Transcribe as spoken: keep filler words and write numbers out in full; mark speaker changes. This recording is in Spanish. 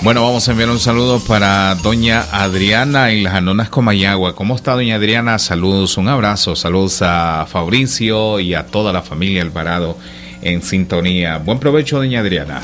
Speaker 1: Bueno, vamos a enviar un saludo para doña Adriana en las Anonas Comayagua. ¿Cómo está doña Adriana? Saludos, un abrazo, saludos a Fabricio y a toda la familia Alvarado en sintonía. Buen provecho, doña Adriana.